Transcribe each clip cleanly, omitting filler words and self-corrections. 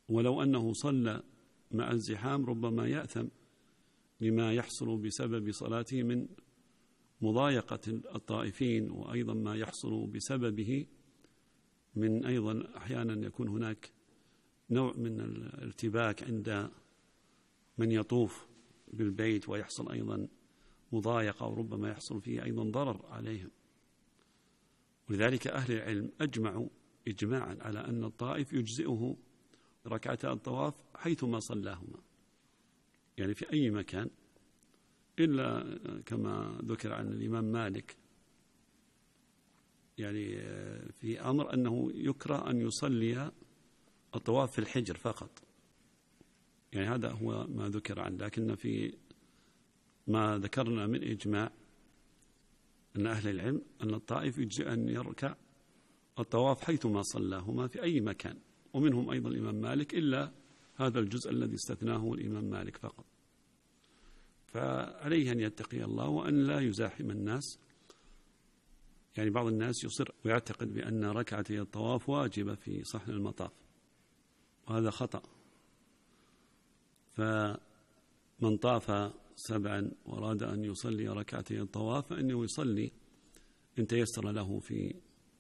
ولو أنه صلى مع الزحام ربما يأثم لما يحصل بسبب صلاته من مضايقة الطائفين، وأيضا ما يحصل بسببه من أيضا أحيانا يكون هناك نوع من الارتباك عند من يطوف بالبيت، ويحصل أيضا مضايقة، وربما يحصل فيه أيضا ضرر عليهم. ولذلك أهل العلم أجمعوا إجماعا على أن الطائف يجزئه ركعتا الطواف حيثما صلاهما، يعني في أي مكان، إلا كما ذكر عن الإمام مالك يعني في أمر أنه يكره أن يصلي الطواف في الحجر فقط، يعني هذا هو ما ذكر عنه. لكن في ما ذكرنا من إجماع أن أهل العلم أن الطائف يجزئ أن يركع الطواف حيثما صلاهما في أي مكان، ومنهم أيضا الإمام مالك، إلا هذا الجزء الذي استثناه الإمام مالك فقط. فعليه أن يتقي الله وأن لا يزاحم الناس. يعني بعض الناس يصر ويعتقد بأن ركعتي الطواف واجبة في صحن المطاف، وهذا خطأ. فمن طاف 7 وأراد أن يصلي ركعتي الطواف فإنه يصلي إن تيسر له في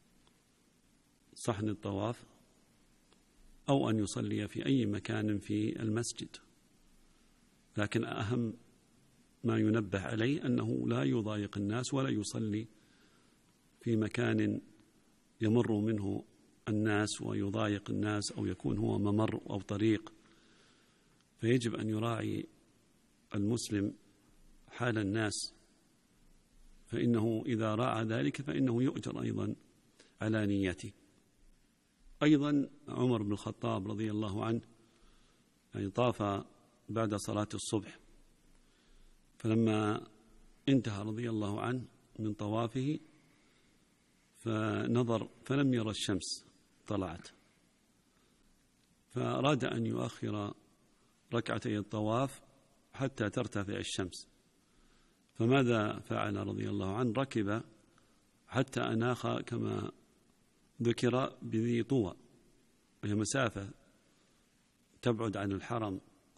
صحن الطواف، أو أن يصلي في أي مكان في المسجد. لكن أهم ما ينبه عليه أنه لا يضايق الناس ولا يصلي في مكان يمر منه الناس ويضايق الناس، أو يكون هو ممر أو طريق. فيجب أن يراعي المسلم حال الناس، فإنه إذا راعى ذلك فإنه يؤجر أيضا على نيته. أيضا عمر بن الخطاب رضي الله عنه يعني طاف بعد صلاة الصبح، فلما انتهى رضي الله عنه من طوافه فنظر فلم يرى الشمس طلعت، فأراد أن يؤخر ركعتي الطواف حتى ترتفع الشمس. فماذا فعل رضي الله عنه؟ ركب حتى أناخ كما ذكر بذي طوى، وهي مسافة تبعد عن الحرم،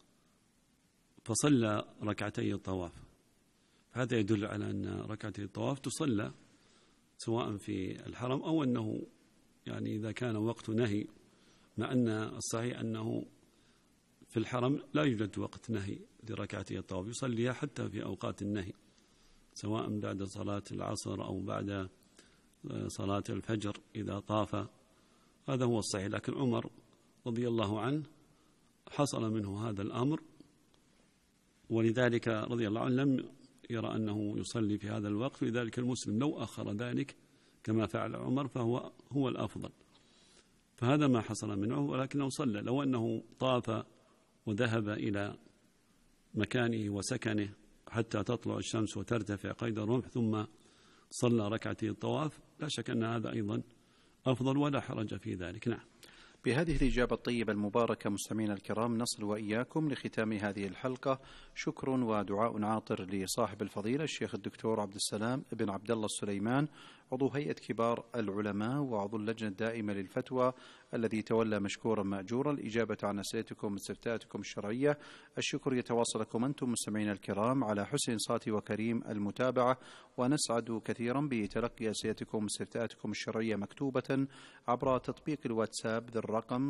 فصلى ركعتي الطواف. هذا يدل على أن ركعتي الطواف تصلى سواء في الحرم أو أنه يعني إذا كان وقت نهي، مع أن الصحيح أنه في الحرم لا يوجد وقت نهي لركعتي الطواف، يصليها حتى في أوقات النهي سواء بعد صلاة العصر أو بعد صلاة الفجر إذا طاف. هذا هو الصحيح. لكن عمر رضي الله عنه حصل منه هذا الأمر، ولذلك رضي الله عنه لم يرى أنه يصلي في هذا الوقت. لذلك المسلم لو أخر ذلك كما فعل عمر فهو الأفضل. فهذا ما حصل منه، ولكنه صلى. لو أنه طاف وذهب إلى مكانه وسكنه حتى تطلع الشمس وترتفع قيد الرمح ثم صلى ركعتي الطواف، لا شك أن هذا أيضا أفضل ولا حرج في ذلك. نعم. بهذه الإجابة الطيبة المباركة مستمعينا الكرام نصل وإياكم لختام هذه الحلقة. شكر ودعاء عاطر لصاحب الفضيلة الشيخ الدكتور عبد السلام بن عبد الله السليمان، عضو هيئة كبار العلماء وعضو اللجنة الدائمة للفتوى، الذي تولى مشكورا مأجورا الإجابة عن أسئلتكم واستفتاءاتكم الشرعية. الشكر يتواصل لكم أنتم مستمعين الكرام على حسن صوت وكريم المتابعة، ونسعد كثيرا بتلقي أسئلتكم واستفتاءاتكم الشرعية مكتوبة عبر تطبيق الواتساب ذي الرقم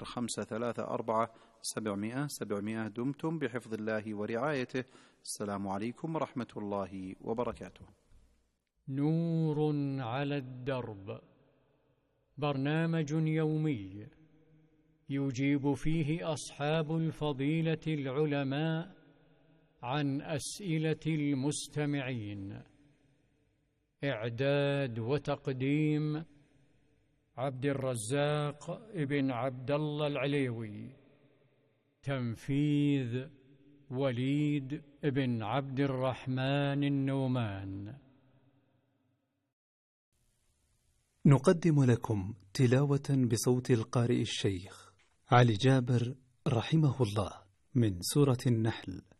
0534 دمتم بحفظ الله ورعايته. السلام عليكم ورحمة الله وبركاته. نور على الدرب، برنامج يومي يجيب فيه أصحاب الفضيلة العلماء عن أسئلة المستمعين. إعداد وتقديم عبد الرزاق ابن عبد الله العليوي. تنفيذ وليد ابن عبد الرحمن النومان. نقدم لكم تلاوة بصوت القارئ الشيخ علي جابر رحمه الله من سورة النحل.